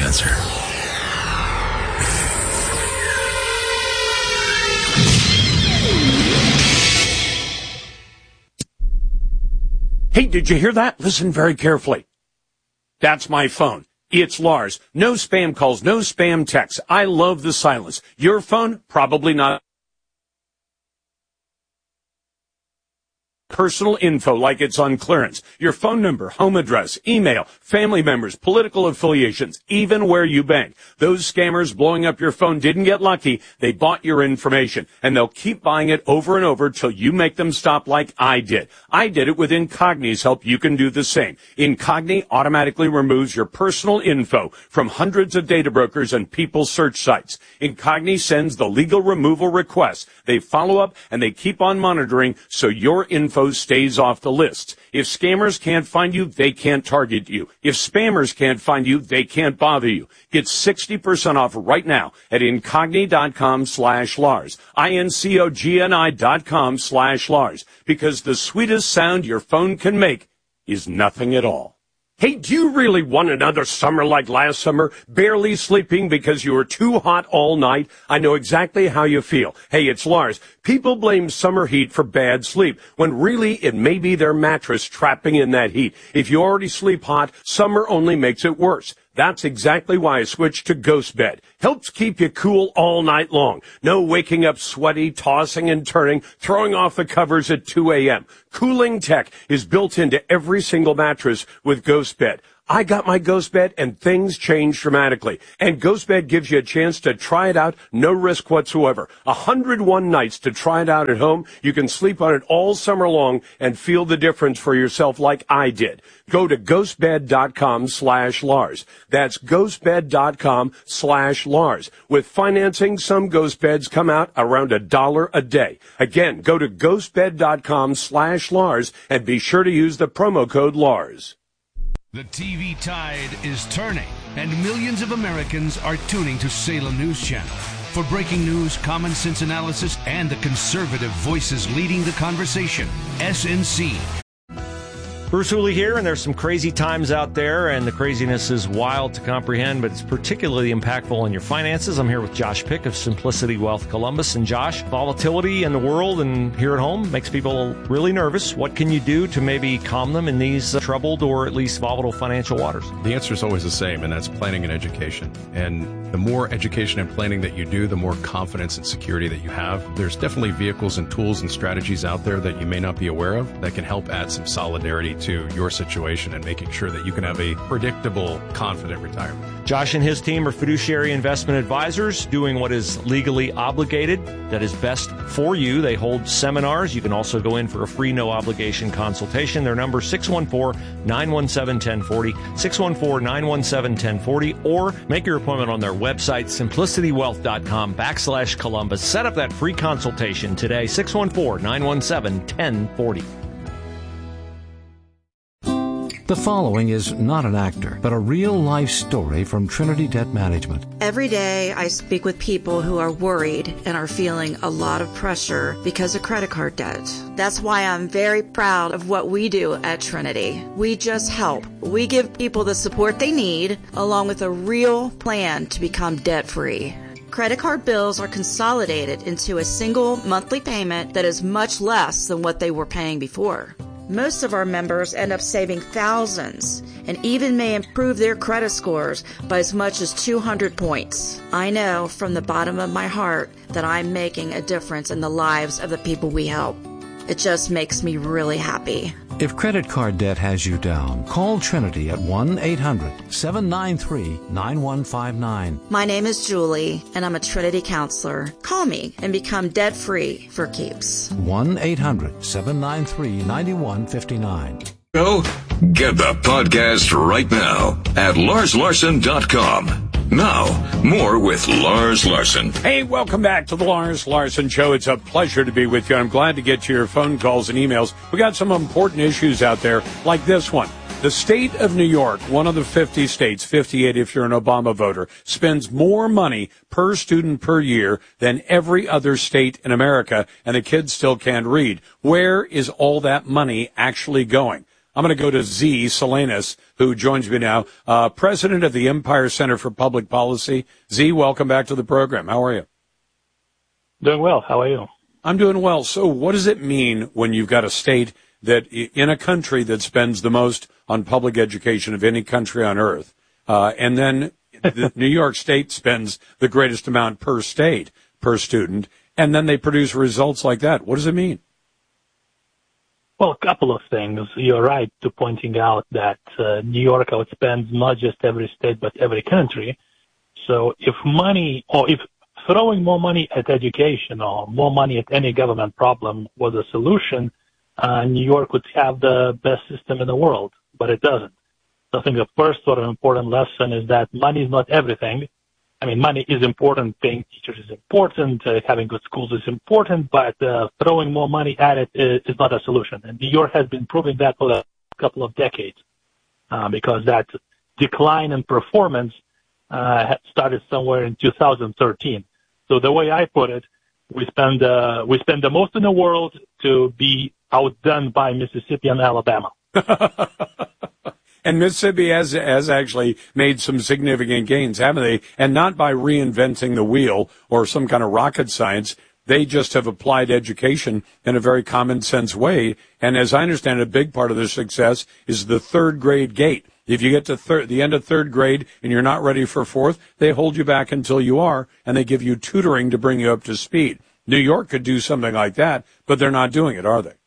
answer. Hey, did you hear that? Listen very carefully. That's my phone. It's Lars. No spam calls, no spam texts. I love the silence. Your phone? Probably not. Personal info like it's on clearance. Your phone number, home address, email, family members, political affiliations, even where you bank. Those scammers blowing up your phone didn't get lucky. They bought your information, and they'll keep buying it over and over till you make them stop like I did. I did it with Incogni's help. You can do the same. Incogni automatically removes your personal info from hundreds of data brokers and people's search sites. Incogni sends the legal removal requests. They follow up, and they keep on monitoring so your info stays off the lists. If scammers can't find you, they can't target you. If spammers can't find you, they can't bother you. Get 60% off right now at incogni.com/Lars. INCOGNI.com/Lars. Because the sweetest sound your phone can make is nothing at all. Hey, do you really want another summer like last summer? Barely sleeping because you were too hot all night? I know exactly how you feel. Hey, it's Lars. People blame summer heat for bad sleep, when really it may be their mattress trapping in that heat. If you already sleep hot, summer only makes it worse. That's exactly why I switched to Ghost Bed. Helps keep you cool all night long. No waking up sweaty, tossing and turning, throwing off the covers at 2 a.m. Cooling tech is built into every single mattress with Ghost Bed. I got my Ghost Bed and things changed dramatically. And Ghost Bed gives you a chance to try it out, no risk whatsoever. 101 nights to try it out at home. You can sleep on it all summer long and feel the difference for yourself like I did. Go to ghostbed.com/Lars. That's ghostbed.com/Lars. With financing, some Ghost Beds come out around $1 a day. Again, go to ghostbed.com/Lars and be sure to use the promo code Lars. The TV tide is turning, and millions of Americans are tuning to Salem News Channel. For breaking news, common sense analysis, and the conservative voices leading the conversation, SNC. Bruce Hooley here, and there's some crazy times out there, and the craziness is wild to comprehend, but it's particularly impactful on your finances. I'm here with Josh Pick of Simplicity Wealth Columbus. And Josh, volatility in the world and here at home makes people really nervous. What can you do to maybe calm them in these troubled or at least volatile financial waters? The answer is always the same, and that's planning and education. And the more education and planning that you do, the more confidence and security that you have. There's definitely vehicles and tools and strategies out there that you may not be aware of that can help add some solidarity to your situation and making sure that you can have a predictable, confident retirement. Josh and his team are fiduciary investment advisors doing what is legally obligated, that is best for you. They hold seminars. You can also go in for a free, no-obligation consultation. Their number, 614-917-1040, 614-917-1040, or make your appointment on their website, simplicitywealth.com/Columbus. Set up that free consultation today, 614-917-1040. The following is not an actor, but a real-life story from Trinity Debt Management. Every day I speak with people who are worried and are feeling a lot of pressure because of credit card debt. That's why I'm very proud of what we do at Trinity. We just help. We give people the support they need, along with a real plan to become debt-free. Credit card bills are consolidated into a single monthly payment that is much less than what they were paying before. Most of our members end up saving thousands and even may improve their credit scores by as much as 200 points. I know from the bottom of my heart that I'm making a difference in the lives of the people we help. It just makes me really happy. If credit card debt has you down, call Trinity at 1-800-793-9159. My name is Julie, and I'm a Trinity counselor. Call me and become debt-free for keeps. 1-800-793-9159. Go get the podcast right now at LarsLarson.com. Now, more with Lars Larson. Hey, welcome back to the Lars Larson Show. It's a pleasure to be with you. I'm glad to get to your phone calls and emails. We got some important issues out there, like this one. The state of New York, one of the 50 states, 58 if you're an Obama voter, spends more money per student per year than every other state in America, and the kids still can't read. Where is all that money actually going? I'm going to go to Z Salinas, who joins me now, president of the Empire Center for Public Policy. Z, welcome back to the program. How are you? Doing well. How are you? I'm doing well. So what does it mean when you've got a state that in a country that spends the most on public education of any country on earth, and then the New York State spends the greatest amount per state, per student, and then they produce results like that? What does it mean? Well, a couple of things. You're right to pointing out that New York outspends not just every state, but every country. So if throwing more money at education or more money at any government problem was a solution, New York would have the best system in the world, but it doesn't. So I think the first sort of important lesson is that money is not everything. I mean, money is important, paying teachers is important, having good schools is important, but throwing more money at it is not a solution. And New York has been proving that for a couple of decades, because that decline in performance had started somewhere in 2013. So the way I put it, we spend the most in the world to be outdone by Mississippi and Alabama. And Mississippi has actually made some significant gains, haven't they? And not by reinventing the wheel or some kind of rocket science. They just have applied education in a very common sense way. And as I understand it, a big part of their success is the third grade gate. If you get to the end of third grade and you're not ready for fourth, they hold you back until you are, and they give you tutoring to bring you up to speed. New York could do something like that, but they're not doing it, are they?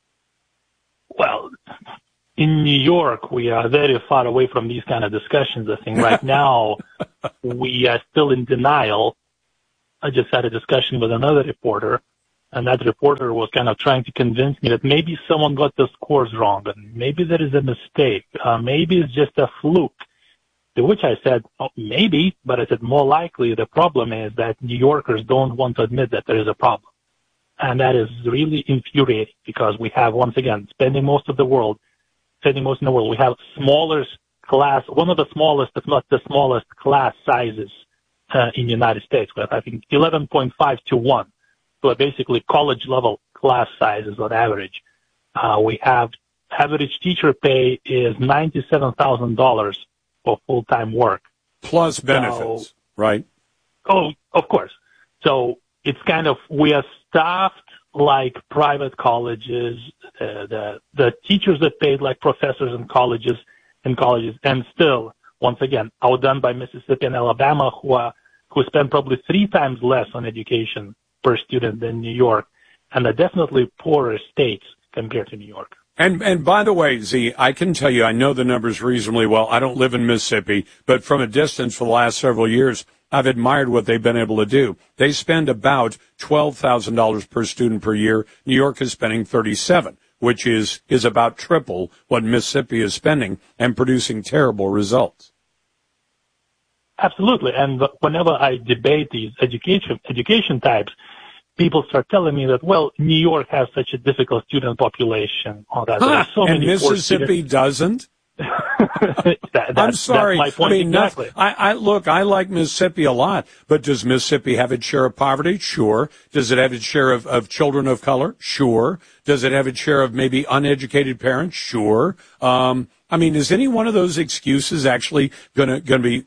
Well, in New York, we are very far away from these kind of discussions. I think right now we are still in denial. I just had a discussion with another reporter, and that reporter was kind of trying to convince me that maybe someone got the scores wrong, and maybe there is a mistake. Maybe it's just a fluke. To which I said, oh, maybe, but I said more likely the problem is that New Yorkers don't want to admit that there is a problem. And that is really infuriating because we have, once again, spending most in the world. We have smallest class, one of the smallest, if not the smallest class sizes in the United States. We have, I think, 11.5 to 1. So basically college level class sizes on average. We have average teacher pay is $97,000 for full-time work. Plus benefits, right? Oh, of course. So it's kind of, we are staffed like private colleges, the teachers that paid like professors in colleges, and still, once again, outdone by Mississippi and Alabama, who spend probably 3 times less on education per student than New York, and are definitely poorer states compared to New York. And by the way, Z, I can tell you, I know the numbers reasonably well. I don't live in Mississippi, but from a distance for the last several years, I've admired what they've been able to do. They spend about $12,000 per student per year. New York is spending $37,000, which is about triple what Mississippi is spending and producing terrible results. Absolutely. And whenever I debate these education types, people start telling me that, well, New York has such a difficult student population. And Mississippi doesn't? I'm sorry. That's my point. Exactly. I like Mississippi a lot, but does Mississippi have its share of poverty? Sure. Does it have its share of children of color? Sure. Does it have its share of maybe uneducated parents? Sure. Is any one of those excuses actually gonna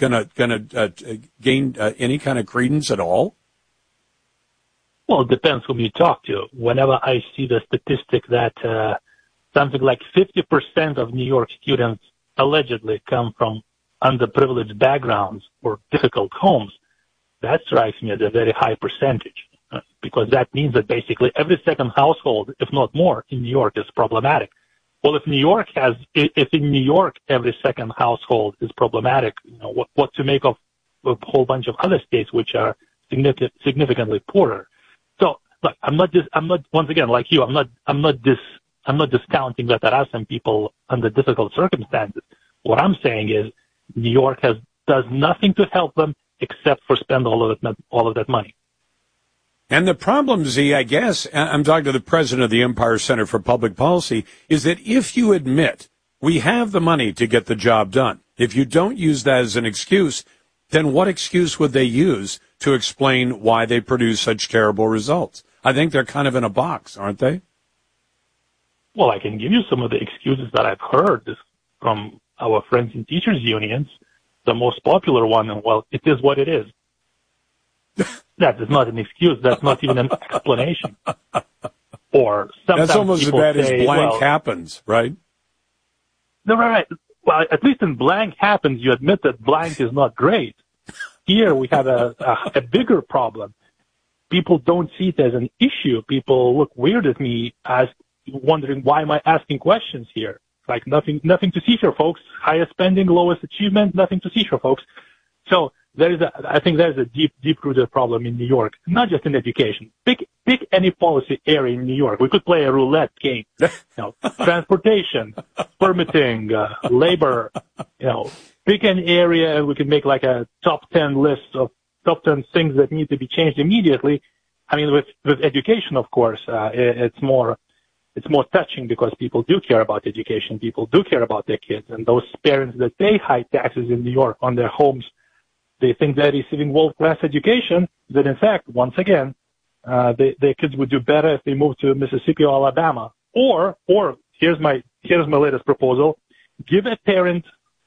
gain any kind of credence at all? Well, it depends whom you talk to. Whenever I see the statistic that something like 50% of New York students allegedly come from underprivileged backgrounds or difficult homes, that strikes me as a very high percentage, because that means that basically every second household, if not more, in New York is problematic. Well, if in New York every second household is problematic, what to make of a whole bunch of other states which are significantly poorer? So, look, I'm not once again, like you, I'm not discounting that there are some people under difficult circumstances. What I'm saying is New York does nothing to help them except for spend all of that money. And the problem, Z, I guess, I'm talking to the president of the Empire Center for Public Policy, is that if you admit we have the money to get the job done, if you don't use that as an excuse, then what excuse would they use to explain why they produce such terrible results? I think they're kind of in a box, aren't they? Well, I can give you some of the excuses that I've heard from our friends in teachers' unions. The most popular one, and well, it is what it is. That is not an excuse. That's not even an explanation. Or sometimes that's almost as bad as blank happens, right? No, right. Well, at least in blank happens, you admit that blank is not great. Here we have a bigger problem. People don't see it as an issue. People look weird at me as wondering, why am I asking questions here? Like nothing to see here, folks. Highest spending, lowest achievement, nothing to see here, folks. So I think there's a deep-rooted problem in New York, not just in education. Pick any policy area in New York. We could play a roulette game. Transportation, permitting, labor. Pick an area and we could make like a top 10 list of top 10 things that need to be changed immediately. I mean, with education, of course, it's more touching because people do care about education. People do care about their kids, and those parents that pay high taxes in New York on their homes, they think they're receiving world-class education, that in fact, once again, their kids would do better if they moved to Mississippi or Alabama. Or here's my latest proposal. Give a parent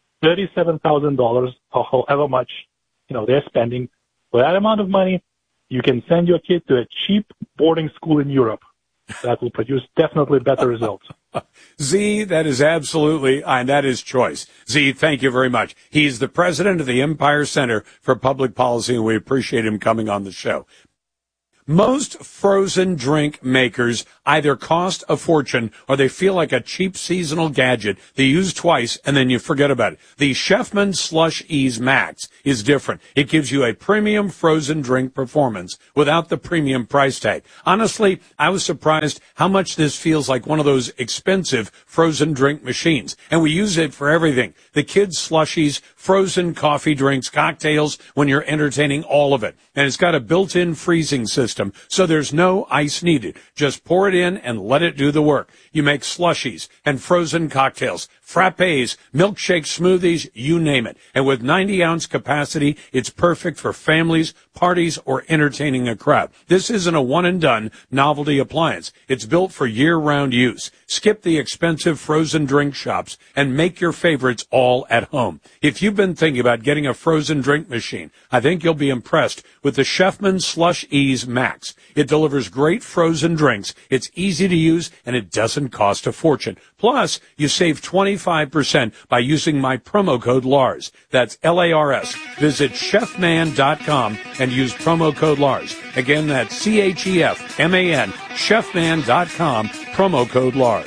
$37,000 or however much, they're spending. For that amount of money, you can send your kid to a cheap boarding school in Europe. That will produce definitely better results. Z, that is absolutely, and that is choice. Z, thank you very much. He's the president of the Empire Center for Public Policy, and we appreciate him coming on the show. Most frozen drink makers either cost a fortune or they feel like a cheap seasonal gadget they use twice and then you forget about it. The Chefman Slush Ease Max is different. It gives you a premium frozen drink performance without the premium price tag. Honestly, I was surprised how much this feels like one of those expensive frozen drink machines. And we use it for everything. The kids' slushies, frozen coffee drinks, cocktails, when you're entertaining, all of it. And it's got a built-in freezing system, so there's no ice needed. Just pour it in and let it do the work. You make slushies and frozen cocktails, frappes, milkshakes, smoothies, you name it. And with 90-ounce capacity, it's perfect for families, parties, or entertaining a crowd. This isn't a one-and-done novelty appliance. It's built for year-round use. Skip the expensive frozen drink shops and make your favorites all at home. If you've been thinking about getting a frozen drink machine, I think you'll be impressed with the Chefman Slush Ease Max. It delivers great frozen drinks. It's easy to use, and it doesn't cost a fortune. Plus, you save 25% by using my promo code LARS. That's LARS. Visit chefman.com and use promo code LARS. Again, that's CHEFMAN, chefman.com, promo code LARS.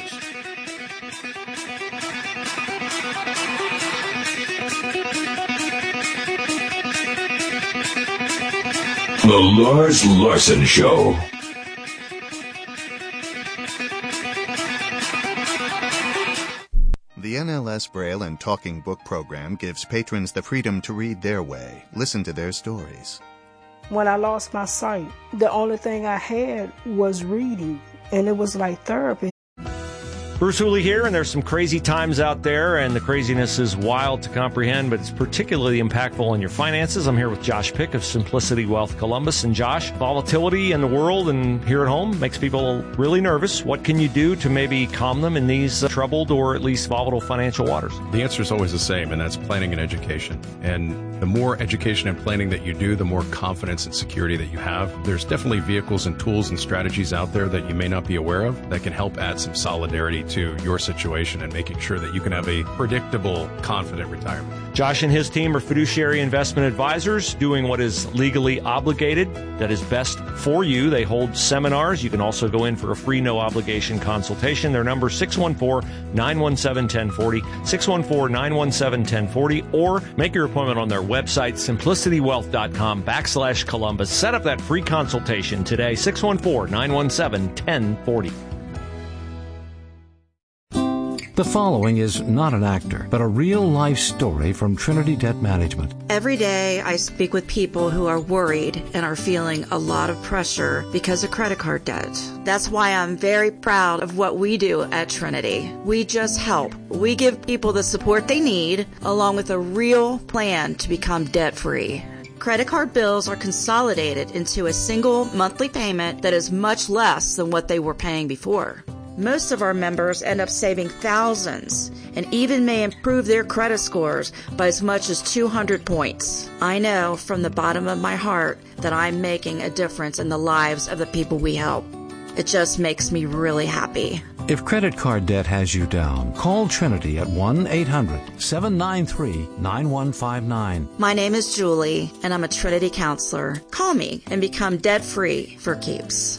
The Lars Larson Show. The NLS Braille and Talking Book program gives patrons the freedom to read their way, listen to their stories. When I lost my sight, the only thing I had was reading, and it was like therapy. Bruce Hooley here, and there's some crazy times out there, and the craziness is wild to comprehend, but it's particularly impactful on your finances. I'm here with Josh Pick of Simplicity Wealth Columbus. And Josh, volatility in the world and here at home makes people really nervous. What can you do to maybe calm them in these troubled or at least volatile financial waters? The answer is always the same, and that's planning and education. And the more education and planning that you do, the more confidence and security that you have. There's definitely vehicles and tools and strategies out there that you may not be aware of that can help add some solidarity to your situation and making sure that you can have a predictable, confident retirement. Josh and his team are fiduciary investment advisors doing what is legally obligated, that is best for you. They hold seminars. You can also go in for a free, no-obligation consultation. Their number is 614-917-1040, 614-917-1040, or make your appointment on their website, simplicitywealth.com/Columbus. Set up that free consultation today, 614-917-1040. The following is not an actor, but a real-life story from Trinity Debt Management. Every day I speak with people who are worried and are feeling a lot of pressure because of credit card debt. That's why I'm very proud of what we do at Trinity. We just help. We give people the support they need, along with a real plan to become debt-free. Credit card bills are consolidated into a single monthly payment that is much less than what they were paying before. Most of our members end up saving thousands and even may improve their credit scores by as much as 200 points. I know from the bottom of my heart that I'm making a difference in the lives of the people we help. It just makes me really happy. If credit card debt has you down, call Trinity at 1-800-793-9159. My name is Julie, and I'm a Trinity counselor. Call me and become debt-free for keeps.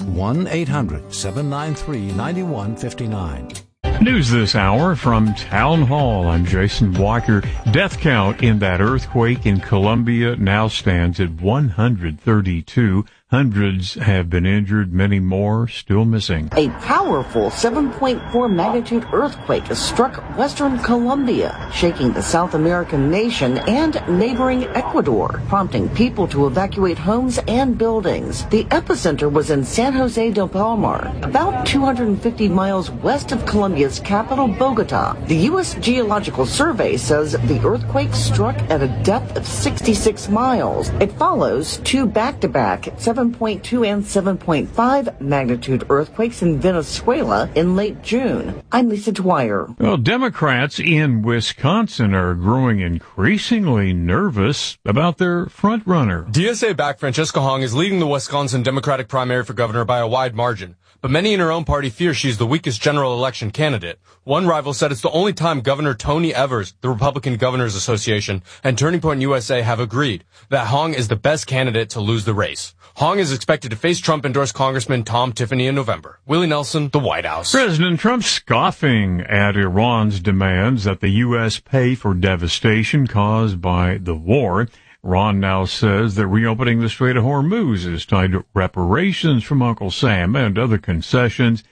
1-800-793-9159. News this hour from Town Hall. I'm Jason Walker. Death count in that earthquake in Colombia now stands at 132. Hundreds have been injured, many more still missing. A powerful 7.4 magnitude earthquake has struck western Colombia, shaking the South American nation and neighboring Ecuador, prompting people to evacuate homes and buildings. The epicenter was in San Jose del Palmar, about 250 miles west of Colombia's capital, Bogota. The U.S. Geological Survey says the earthquake struck at a depth of 66 miles. It follows two back-to-back 7.2 and 7.5 magnitude earthquakes in Venezuela in late June. I'm Lisa Dwyer. Well, Democrats in Wisconsin are growing increasingly nervous about their frontrunner. DSA-backed Francesca Hong is leading the Wisconsin Democratic primary for governor by a wide margin, but many in her own party fear she's the weakest general election candidate. One rival said it's the only time Governor Tony Evers, the Republican Governors Association, and Turning Point USA have agreed that Hong is the best candidate to lose the race. Hong is expected to face Trump-endorsed Congressman Tom Tiffany in November. Willie Nelson, the White House. President Trump scoffing at Iran's demands that the U.S. pay for devastation caused by the war. Iran now says that reopening the Strait of Hormuz is tied to reparations from Uncle Sam and other concessions.